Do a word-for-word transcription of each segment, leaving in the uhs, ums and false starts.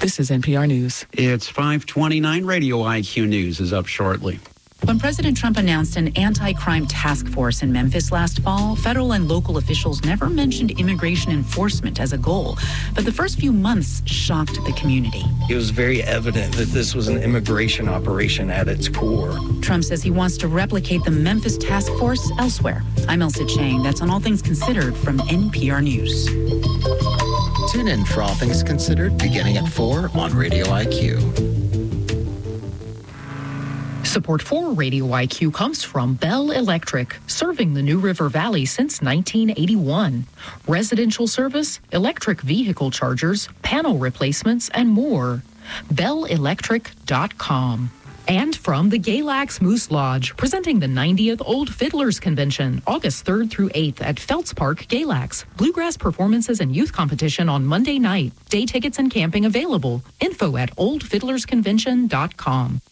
This is N P R News. It's five twenty-nine. Radio I Q News is up shortly. When President Trump announced an anti-crime task force in Memphis last fall, federal and local officials never mentioned immigration enforcement as a goal. But the first few months shocked the community. It was very evident that this was an immigration operation at its core. Trump says he wants to replicate the Memphis task force elsewhere. I'm Elsa Chang. That's on All Things Considered from N P R News. Tune in for All Things Considered beginning at four on Radio I Q. Support for Radio I Q comes from Bell Electric, serving the New River Valley since nineteen eighty-one. Residential service, electric vehicle chargers, panel replacements, and more. bell electric dot com. And from the Galax Moose Lodge, presenting the ninetieth Old Fiddlers Convention, August third through eighth at Feltz Park, Galax. Bluegrass performances and youth competition on Monday night. Day tickets and camping available. Info at old fiddlers convention dot com.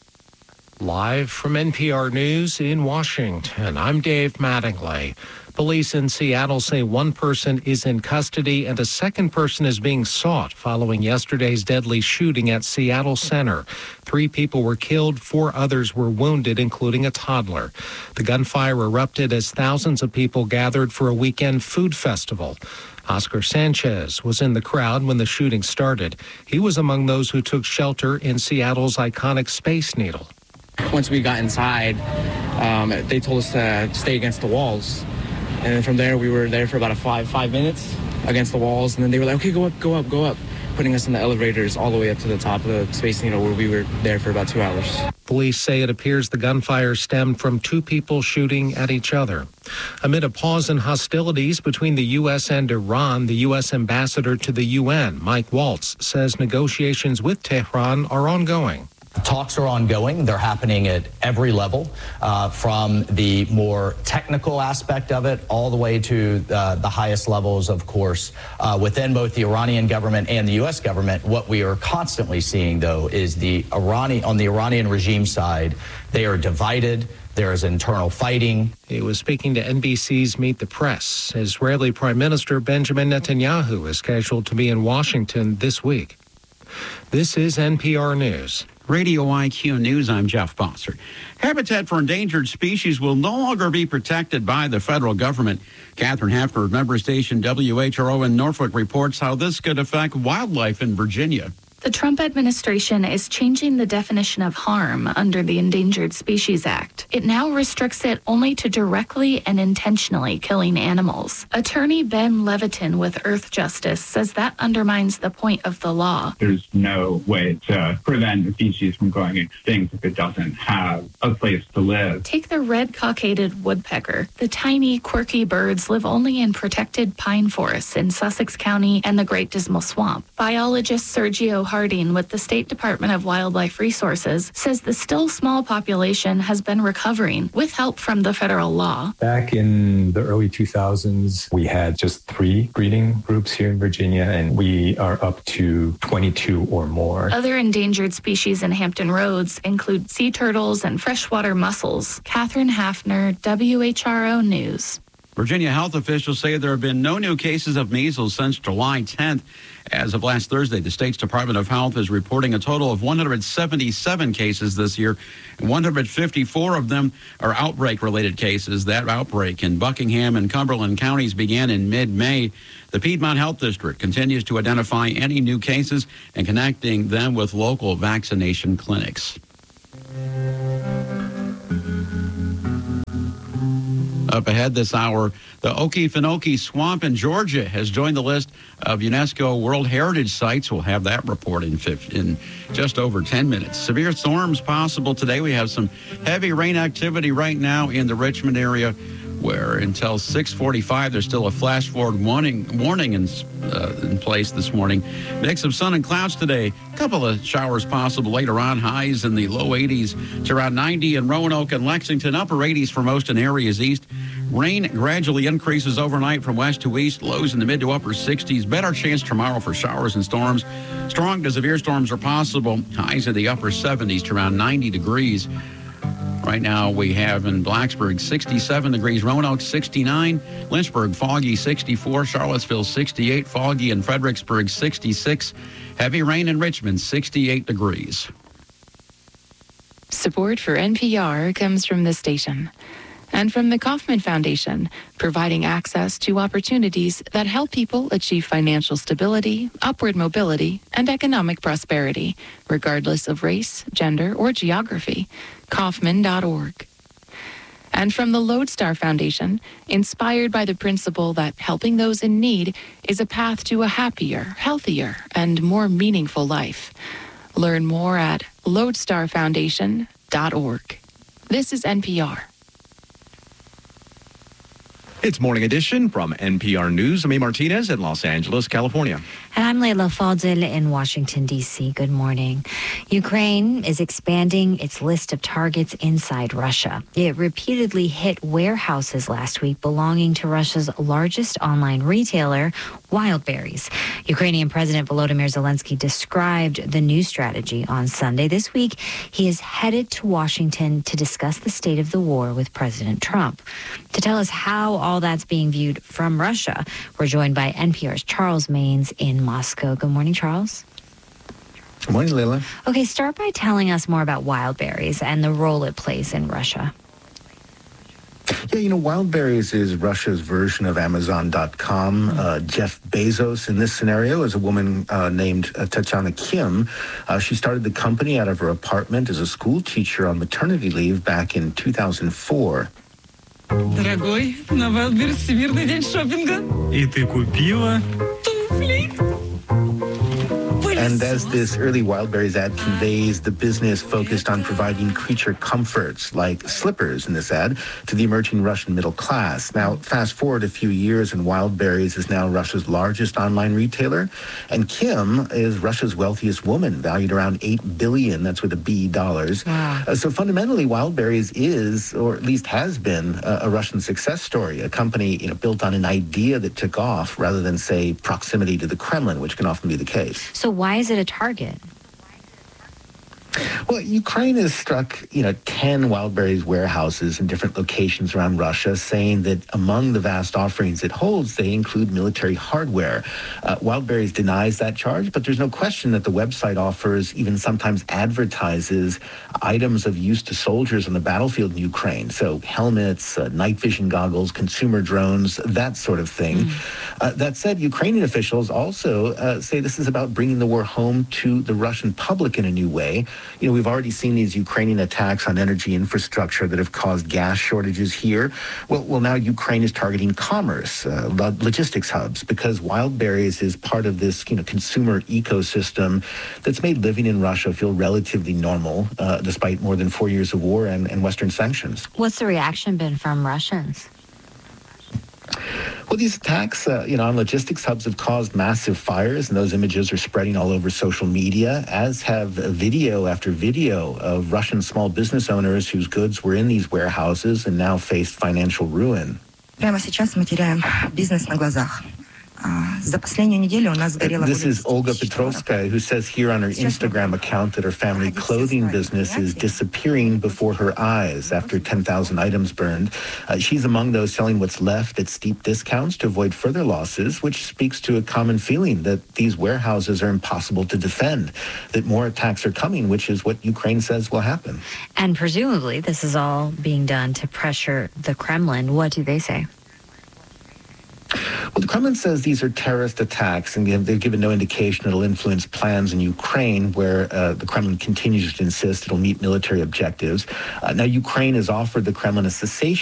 Live from N P R News in Washington, I'm Dave Mattingly. Police in Seattle say one person is in custody and a second person is being sought following yesterday's deadly shooting at Seattle Center. Three people were killed, four others were wounded, including a toddler. The gunfire erupted as thousands of people gathered for a weekend food festival. Oscar Sanchez was in the crowd when the shooting started. He was among those who took shelter in Seattle's iconic Space Needle. Once we got inside, um, they told us to stay against the walls. And then from there, we were there for about a five five minutes against the walls. And then they were like, okay, go up, go up, go up, putting us in the elevators all the way up to the top of the Space Needle, where we were there for about two hours. Police say it appears the gunfire stemmed from two people shooting at each other. Amid a pause in hostilities between the U S and Iran, the U S ambassador to the U N, Mike Waltz, says negotiations with Tehran are ongoing. Talks are ongoing. They're happening at every level, uh, from the more technical aspect of it all the way to uh, the highest levels, of course, uh, within both the Iranian government and the U S government. What we are constantly seeing, though, is the Iranian, on the Iranian regime side, they are divided. There is internal fighting. He was speaking to N B C's Meet the Press. Israeli Prime Minister Benjamin Netanyahu is scheduled to be in Washington this week. This is N P R News. Radio I Q News, I'm Jeff Bossert. Habitat for Endangered Species will no longer be protected by the federal government. Catherine Hafner of member station W H R O in Norfolk reports how this could affect wildlife in Virginia. The Trump administration is changing the definition of harm under the Endangered Species Act. It now restricts it only to directly and intentionally killing animals. Attorney Ben Levitin with Earth Justice says that undermines the point of the law. There's no way to prevent a species from going extinct if it doesn't have a place to live. Take the red-cockaded woodpecker. The tiny, quirky birds live only in protected pine forests in Sussex County and the Great Dismal Swamp. Biologist Sergio Harding with the State Department of Wildlife Resources says the still small population has been recovering with help from the federal law. Back in the early two thousands, we had just three breeding groups here in Virginia, and we are up to twenty-two or more. Other endangered species in Hampton Roads include sea turtles and freshwater mussels. Catherine Hafner, W H R O News. Virginia health officials say there have been no new cases of measles since July tenth. As of last Thursday, the state's Department of Health is reporting a total of one hundred seventy-seven cases this year, and one hundred fifty-four of them are outbreak-related cases. That outbreak in Buckingham and Cumberland counties began in mid-May. The Piedmont Health District continues to identify any new cases and connecting them with local vaccination clinics. Up ahead this hour, the Okefenokee Swamp in Georgia has joined the list of UNESCO World Heritage Sites. We'll have that report in, in just over ten minutes. Severe storms possible today. We have some heavy rain activity right now in the Richmond area, where until six forty-five, there's still a flash flood warning, warning in, uh, in place this morning. Mix of sun and clouds today. A couple of showers possible later on. Highs in the low eighties to around ninety in Roanoke and Lexington. Upper eighties for most in areas east. Rain gradually increases overnight from west to east. Lows in the mid to upper sixties. Better chance tomorrow for showers and storms. Strong to severe storms are possible. Highs in the upper seventies to around ninety degrees. Right now we have in Blacksburg sixty-seven degrees, Roanoke sixty-nine, Lynchburg foggy sixty-four, Charlottesville sixty-eight, foggy in Fredericksburg sixty-six, heavy rain in Richmond sixty-eight degrees. Support for N P R comes from this station and from the Kauffman Foundation, providing access to opportunities that help people achieve financial stability, upward mobility, and economic prosperity, regardless of race, gender, or geography. Kauffman dot org. And from the Lodestar Foundation, inspired by the principle that helping those in need is a path to a happier, healthier, and more meaningful life. Learn more at lodestar foundation dot org. This is N P R. It's Morning Edition from N P R News. I'm A. Martinez in Los Angeles, California. And I'm Leila Fadel in Washington, D C. Good morning. Ukraine is expanding its list of targets inside Russia. It repeatedly hit warehouses last week belonging to Russia's largest online retailer, Wildberries. Ukrainian President Volodymyr Zelensky described the new strategy on Sunday. This week, he is headed to Washington to discuss the state of the war with President Trump. To tell us how all that's being viewed from Russia, we're joined by N P R's Charles Maynes in Moscow. Good morning, Charles. Good morning, Leila. Okay, start by telling us more about Wildberries and the role it plays in Russia. Yeah, you know, Wildberries is Russia's version of Amazon dot com. Uh, Jeff Bezos, in this scenario, is a woman uh, named uh, Tatiana Kim. Uh, she started the company out of her apartment as a school teacher on maternity leave back in two thousand four. Дорогой, на Wildberries Всемирный день шопинга. И ты купила туфли. And as this early Wildberries ad conveys, the business focused on providing creature comforts, like slippers in this ad, to the emerging Russian middle class. Now, fast forward a few years, and Wildberries is now Russia's largest online retailer. And Kim is Russia's wealthiest woman, valued around eight billion dollars, that's with a B, dollars. Wow. Uh, so fundamentally, Wildberries is, or at least has been, a, a Russian success story, a company you know, built on an idea that took off rather than, say, proximity to the Kremlin, which can often be the case. So why is it a target? Well, Ukraine has struck, you know, ten Wildberries warehouses in different locations around Russia, saying that among the vast offerings it holds, they include military hardware. Uh, Wildberries denies that charge, but there's no question that the website offers, even sometimes advertises, items of use to soldiers on the battlefield in Ukraine. So helmets, uh, night vision goggles, consumer drones, that sort of thing. Mm. Uh, that said, Ukrainian officials also uh, say this is about bringing the war home to the Russian public in a new way. You know, we've already seen these Ukrainian attacks on energy infrastructure that have caused gas shortages here. Well, well now Ukraine is targeting commerce, uh, logistics hubs, because Wildberries is part of this, you know, consumer ecosystem that's made living in Russia feel relatively normal, uh, despite more than four years of war and, and Western sanctions. What's the reaction been from Russians? Well, these attacks, uh, you know, on logistics hubs have caused massive fires, and those images are spreading all over social media, as have video after video of Russian small business owners whose goods were in these warehouses and now faced financial ruin. Прямо сейчас мы теряем бизнес на глазах. This is Olga Petrovskaya, who says here on her Instagram account that her family clothing business is disappearing before her eyes after ten thousand items burned. Uh, she's among those selling what's left at steep discounts to avoid further losses, which speaks to a common feeling that these warehouses are impossible to defend, that more attacks are coming, which is what Ukraine says will happen. And presumably this is all being done to pressure the Kremlin. What do they say? Well, the Kremlin says these are terrorist attacks, and they've given no indication it'll influence plans in Ukraine, where uh, the Kremlin continues to insist it'll meet military objectives. Uh, now, Ukraine has offered the Kremlin a cessation